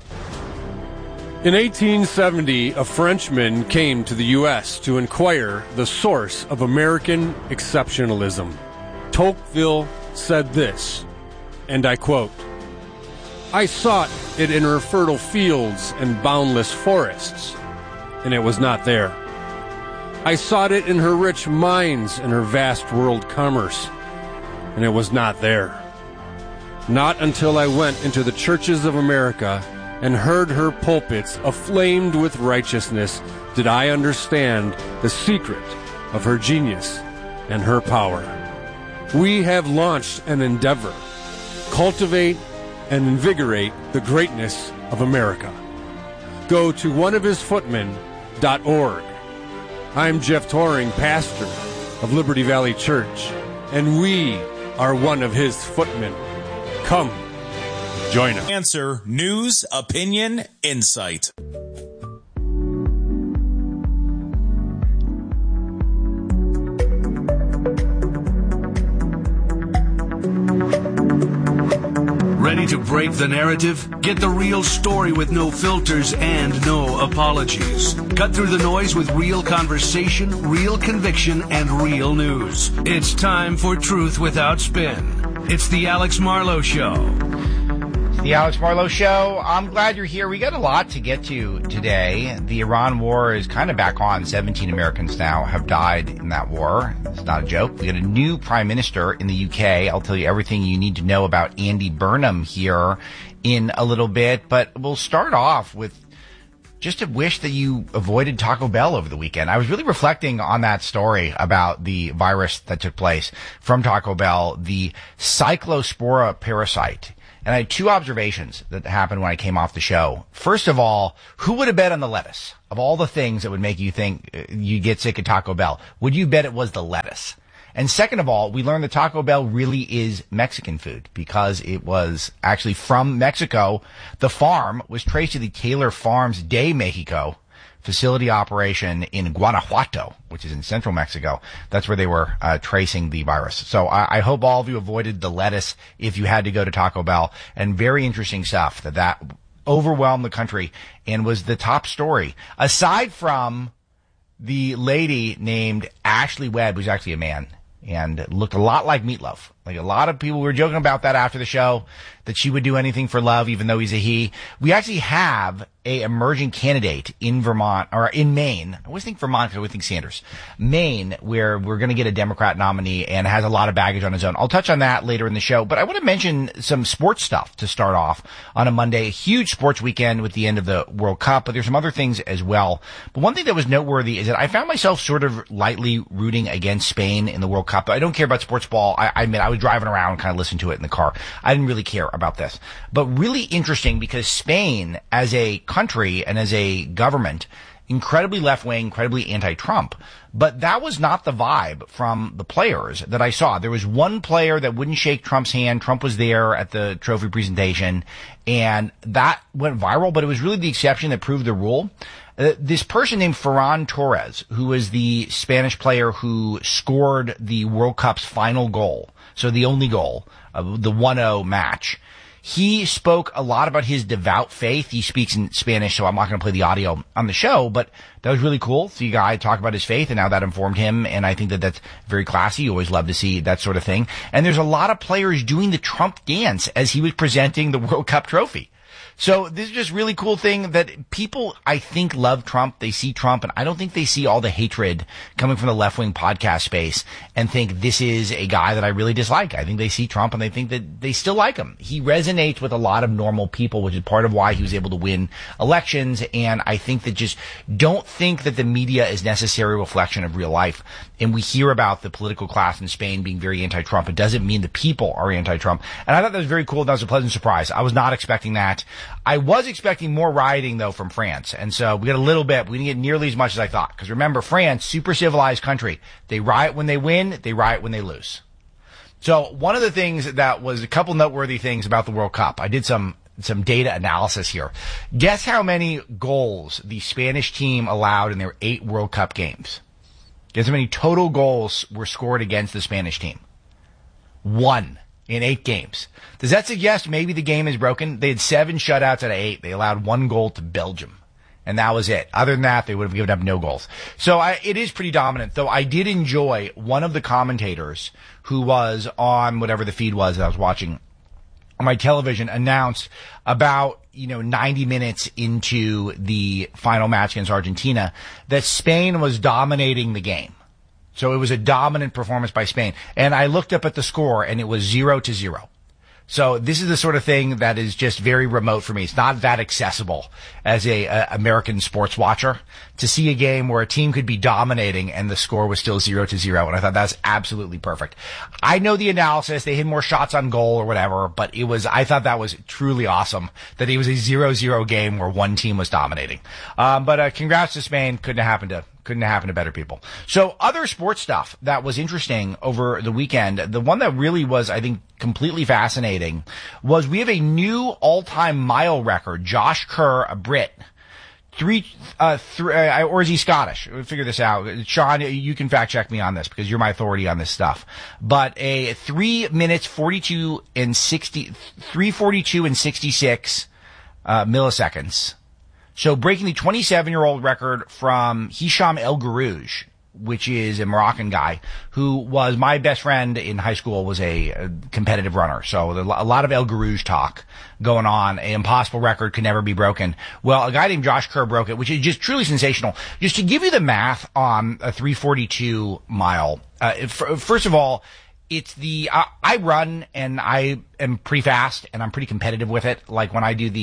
In 1870, a Frenchman came to the U.S. to inquire the source of American exceptionalism. Tocqueville said this, and I quote, I sought it in her fertile fields and boundless forests, and it was not there. I sought it in her rich mines and her vast world commerce, and it was not there. Not until I went into the churches of America and heard her pulpits aflamed with righteousness did I understand the secret of her genius and her power. We have launched an endeavor, cultivate and invigorate the greatness of America. Go to oneofhisfootmen.org. I'm Jeff Toring, pastor of Liberty Valley Church, and we are one of his footmen. Come, join us. Answer, news, opinion, insight. Ready to break the narrative? Get the real story with no filters and no apologies. Cut through the noise with real conversation, real conviction, and real news. It's time for Truth Without Spin. It's the Alex Marlowe Show. The Alex Marlowe Show. I'm glad you're here. We got a lot to get to today. The Iran war is kind of back on. 17 Americans now have died in that war. It's not a joke. We got a new prime minister in the UK. I'll tell you everything you need to know about Andy Burnham here in a little bit. But we'll start off with just a wish that you avoided Taco Bell over the weekend. I was really reflecting on that story about the virus that took place from Taco Bell, the Cyclospora parasite. And I had two observations that happened when I came off the show. First of all, who would have bet on the lettuce? Of all the things that would make you think you get sick of Taco Bell, would you bet it was the lettuce? And second of all, we learned that Taco Bell really is Mexican food because it was actually from Mexico. The farm was traced to the Taylor Farms de Mexico facility operation in Guanajuato, which is in central Mexico. That's where they were tracing the virus. So I hope all of you avoided the lettuce if you had to go to Taco Bell. And very interesting stuff that overwhelmed the country and was the top story. Aside from the lady named Ashley Webb, who's actually a man and looked a lot like Meatloaf. Like a lot of people were joking about that after the show, that she would do anything for love, even though he's a he. We actually have a emerging candidate in Vermont, or in Maine. I always think Vermont because I always think Sanders. Maine, where we're going to get a Democrat nominee and has a lot of baggage on his own. I'll touch on that later in the show, but I want to mention some sports stuff to start off on a Monday. A huge sports weekend with the end of the World Cup, but there's some other things as well. But one thing that was noteworthy is that I found myself sort of lightly rooting against Spain in the World Cup. I don't care about sports ball. I admit I was driving around, kind of listening to it in the car. I didn't really care about this. But really interesting because Spain, as a country and as a government, incredibly left-wing, incredibly anti-Trump. But that was not the vibe from the players that I saw. There was one player that wouldn't shake Trump's hand. Trump was there at the trophy presentation, and that went viral, but it was really the exception that proved the rule. This person named Ferran Torres, who was the Spanish player who scored the World Cup's final goal, so the only goal of the 1-0 match, he spoke a lot about his devout faith. He speaks in Spanish, so I'm not going to play the audio on the show, but that was really cool. See a guy talk about his faith, and now that informed him, and I think that that's very classy. You always love to see that sort of thing. And there's a lot of players doing the Trump dance as he was presenting the World Cup trophy. So this is just a really cool thing that people, I think, love Trump. They see Trump, and I don't think they see all the hatred coming from the left-wing podcast space and think this is a guy that I really dislike. I think they see Trump, and they think that they still like him. He resonates with a lot of normal people, which is part of why he was able to win elections, and I think that just don't think that the media is necessarily a reflection of real life. And we hear about the political class in Spain being very anti-Trump. It doesn't mean the people are anti-Trump. And I thought that was very cool. That was a pleasant surprise. I was not expecting that. I was expecting more rioting, though, from France. And so we got a little bit. We didn't get nearly as much as I thought. Because remember, France, super civilized country. They riot when they win. They riot when they lose. So one of the things that was a couple noteworthy things about the World Cup, I did some data analysis here. Guess how many goals the Spanish team allowed in their 8 World Cup games? Guess how many total goals were scored against the Spanish team? 1 in 8 games. Does that suggest maybe the game is broken? They had 7 shutouts out of 8. They allowed 1 goal to Belgium. And that was it. Other than that, they would have given up no goals. So it is pretty dominant, though I did enjoy one of the commentators who was on whatever the feed was that I was watching on my television announced about, 90 minutes into the final match against Argentina that Spain was dominating the game. So it was a dominant performance by Spain. And I looked up at the score and it was 0-0. So this is the sort of thing that is just very remote for me. It's not that accessible as a American sports watcher to see a game where a team could be dominating and the score was still 0-0. And I thought that's absolutely perfect. I know the analysis. They hit more shots on goal or whatever, but I thought that was truly awesome that it was a 0-0 game where one team was dominating. But congrats to Spain. Couldn't have happened to better people. So other sports stuff that was interesting over the weekend, the one that really was, I think, completely fascinating was we have a new all-time mile record. Josh Kerr, a Brit, or is he Scottish? We'll figure this out. Sean, you can fact check me on this because you're my authority on this stuff. But a 3 minutes 3:42 and 66 milliseconds. So breaking the 27-year-old record from Hicham El Guerrouj, which is a Moroccan guy who was my best friend in high school, was a competitive runner. So a lot of El Guerrouj talk going on. An impossible record could never be broken. Well, a guy named Josh Kerr broke it, which is just truly sensational. Just to give you the math on a 342 mile, first of all, it's I run and I am pretty fast and I'm pretty competitive with it. Like when I do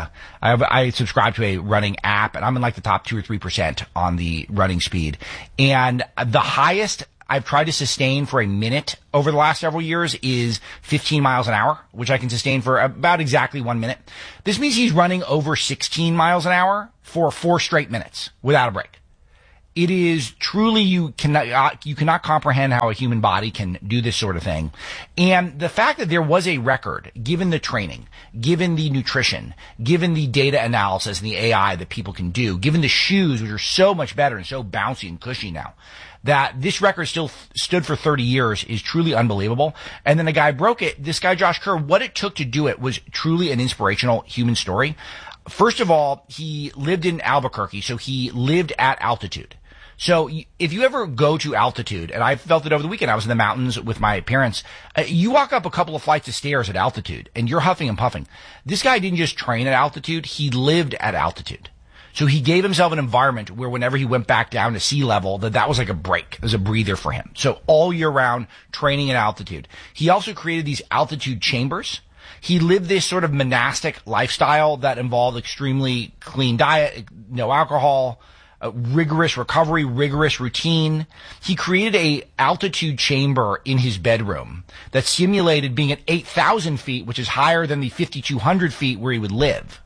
I subscribe to a running app and I'm in like the top 2 or 3% on the running speed. And the highest I've tried to sustain for a minute over the last several years is 15 miles an hour, which I can sustain for about exactly 1 minute. This means he's running over 16 miles an hour for 4 straight minutes without a break. It is truly, you cannot comprehend how a human body can do this sort of thing. And the fact that there was a record, given the training, given the nutrition, given the data analysis and the AI that people can do, given the shoes, which are so much better and so bouncy and cushy now, that this record still stood for 30 years is truly unbelievable. And then the guy broke it. This guy, Josh Kerr, what it took to do it was truly an inspirational human story. First of all, he lived in Albuquerque, so he lived at altitude. So if you ever go to altitude, and I felt it over the weekend, I was in the mountains with my parents, you walk up a couple of flights of stairs at altitude, and you're huffing and puffing. This guy didn't just train at altitude, he lived at altitude. So he gave himself an environment where whenever he went back down to sea level, that was like a break. It was a breather for him. So all year round, training at altitude. He also created these altitude chambers. He lived this sort of monastic lifestyle that involved extremely clean diet, no alcohol, rigorous recovery, rigorous routine. He created a altitude chamber in his bedroom that simulated being at 8,000 feet, which is higher than the 5,200 feet where he would live.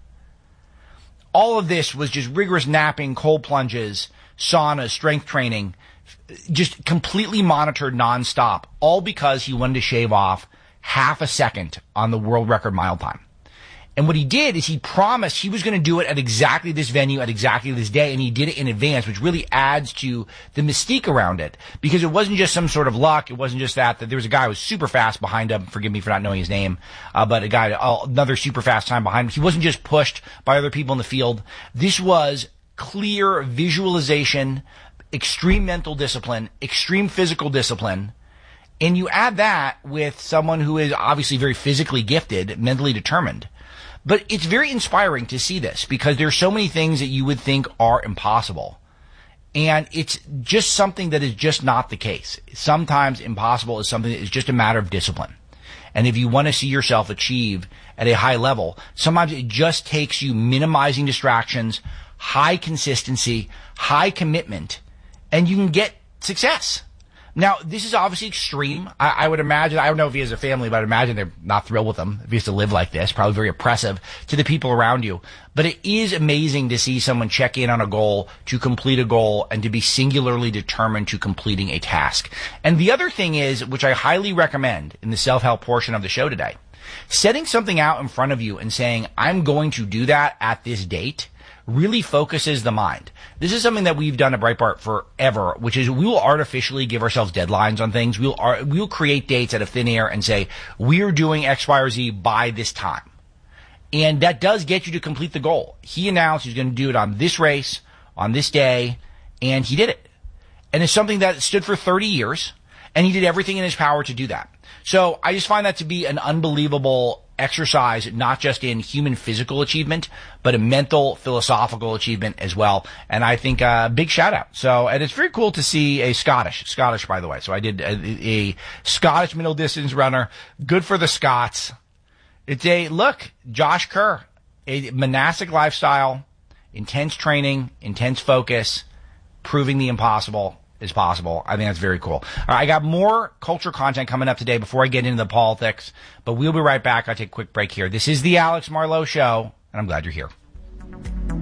All of this was just rigorous napping, cold plunges, sauna, strength training, just completely monitored nonstop, all because he wanted to shave off half a second on the world record mile time. And what he did is he promised he was going to do it at exactly this venue at exactly this day, and he did it in advance, which really adds to the mystique around it, because it wasn't just some sort of luck. It wasn't just that there was a guy who was super fast behind him. Forgive me for not knowing his name, but another super fast time behind him. He wasn't just pushed by other people in the field. This was clear visualization, extreme mental discipline, extreme physical discipline. And you add that with someone who is obviously very physically gifted, mentally determined. But it's very inspiring to see this because there's so many things that you would think are impossible. And it's just something that is just not the case. Sometimes impossible is something that is just a matter of discipline. And if you want to see yourself achieve at a high level, sometimes it just takes you minimizing distractions, high consistency, high commitment, and you can get success. Now, this is obviously extreme. I would imagine, I don't know if he has a family, but I'd imagine they're not thrilled with him if he has to live like this. Probably very oppressive to the people around you. But it is amazing to see someone check in on a goal, to complete a goal, and to be singularly determined to completing a task. And the other thing is, which I highly recommend in the self-help portion of the show today, setting something out in front of you and saying, I'm going to do that at this date, really focuses the mind. This is something that we've done at Breitbart forever, which is we will artificially give ourselves deadlines on things. We'll create dates out of thin air and say, we're doing X, Y, or Z by this time. And that does get you to complete the goal. He announced he's going to do it on this race, on this day, and he did it. And it's something that stood for 30 years, and he did everything in his power to do that. So I just find that to be an unbelievable exercise, not just in human physical achievement, but a mental, philosophical achievement as well. And I think a big shout out. So, and it's very cool to see a Scottish, by the way. So I did a Scottish middle distance runner. Good for the Scots. It's Josh Kerr, a monastic lifestyle, intense training, intense focus, proving the impossible is possible. I think that's very cool. All right, I got more culture content coming up today before I get into the politics, but we'll be right back. I'll take a quick break here. This is the Alex Marlowe Show, and I'm glad you're here.